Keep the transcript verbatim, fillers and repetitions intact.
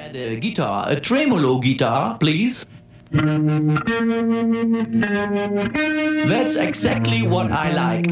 add a guitar, a tremolo guitar, please? That's exactly what I like.